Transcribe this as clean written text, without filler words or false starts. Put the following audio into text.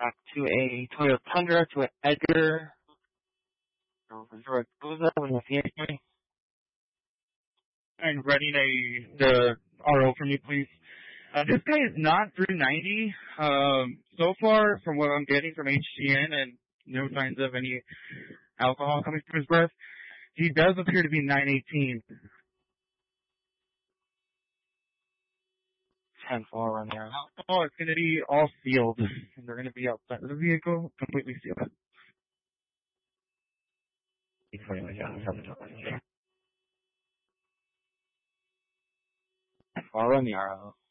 back to a Toyota Tundra, to an Edgar, or Yakuza when you see anybody. And renting the RO from you, please. This guy is not through 90. So far, from what I'm getting from HGN and no signs of any alcohol coming from his breath, he does appear to be 918. 10-4 on the arrow. Oh, it's going to be all sealed, and they're going to be outside of the vehicle, completely sealed. 4 on the arrow.